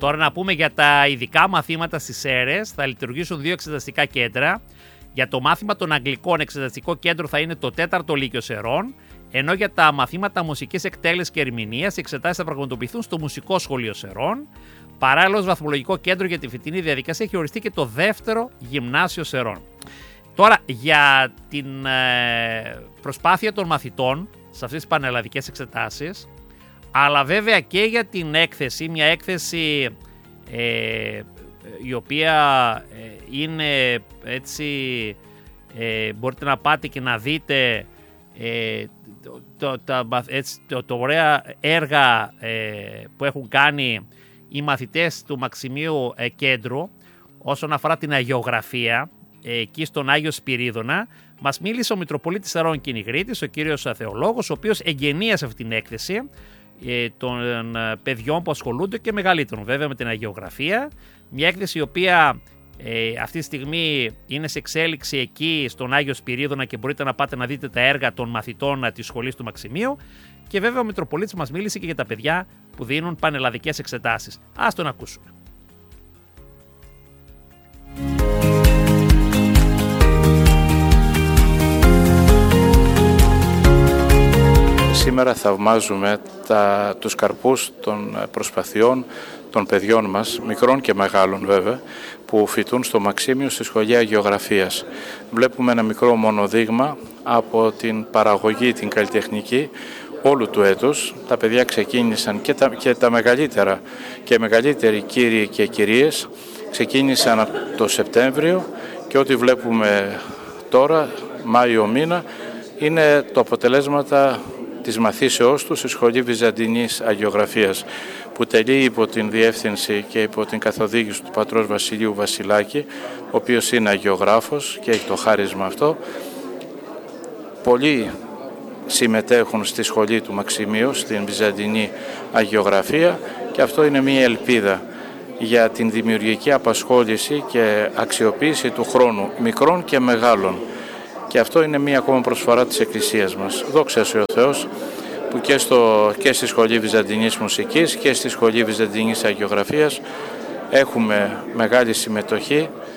Τώρα να πούμε για τα ειδικά μαθήματα στις Σέρρες, θα λειτουργήσουν 2 εξεταστικά κέντρα. Για το μάθημα των Αγγλικών, εξεταστικό κέντρο θα είναι το 4ο Λύκειο Σερών, ενώ για τα μαθήματα μουσικής εκτέλεσης και ερμηνείας, οι εξετάσεις θα πραγματοποιηθούν στο Μουσικό Σχολείο Σερών. Παράλληλα, ως βαθμολογικό κέντρο για τη φετινή διαδικασία έχει οριστεί και το 2ο Γυμνάσιο Σερών. Τώρα, για την προσπάθεια των μαθητών σε αυτές τις πανελλαδικές εξετάσεις, αλλά βέβαια και για την έκθεση, μια έκθεση η οποία είναι έτσι, μπορείτε να πάτε και να δείτε το ωραία έργα που έχουν κάνει οι μαθητές του Μαξιμίου Κέντρου όσον αφορά την αγιογραφία εκεί στον Άγιο Σπυρίδωνα. Μας μίλησε ο Μητροπολίτης Σερών Κυνηγρίτης, ο κύριος Θεολόγος, ο οποίος εγγενίασε αυτή την έκθεση των παιδιών που ασχολούνται και μεγαλύτερων βέβαια με την αγιογραφία. Μια έκθεση η οποία αυτή τη στιγμή είναι σε εξέλιξη εκεί στον Άγιο Σπυρίδωνα και μπορείτε να πάτε να δείτε τα έργα των μαθητών της σχολής του Μαξιμίου. Και βέβαια ο Μητροπολίτης μας μίλησε και για τα παιδιά που δίνουν πανελλαδικές εξετάσεις. Ας τον ακούσουμε. Σήμερα θαυμάζουμε τους καρπούς των προσπαθειών των παιδιών μας, μικρών και μεγάλων βέβαια, που φοιτούν στο Μαξίμιο στη Σχολή Αγιογραφίας. Βλέπουμε ένα μικρό μονοδείγμα από την παραγωγή, την καλλιτεχνική όλου του έτους. Τα παιδιά ξεκίνησαν και τα μεγαλύτερα και μεγαλύτεροι κύριοι και κυρίες ξεκίνησαν από το Σεπτέμβριο και ό,τι βλέπουμε τώρα, Μάιο μήνα, είναι το αποτελέσματα της μαθήσεώς του στη Σχολή Βυζαντινής Αγιογραφίας, που τελεί υπό την διεύθυνση και υπό την καθοδήγηση του πατρός Βασιλείου Βασιλάκη, ο οποίος είναι αγιογράφος και έχει το χάρισμα αυτό. Πολλοί συμμετέχουν στη σχολή του Μαξιμίου, στην Βυζαντινή Αγιογραφία, και αυτό είναι μια ελπίδα για την δημιουργική απασχόληση και αξιοποίηση του χρόνου μικρών και μεγάλων. Και αυτό είναι μία ακόμα προσφορά της Εκκλησίας μας. Δόξα σε ο Θεός, που και στη Σχολή Βυζαντινής Μουσικής και στη Σχολή Βυζαντινής Αγιογραφίας έχουμε μεγάλη συμμετοχή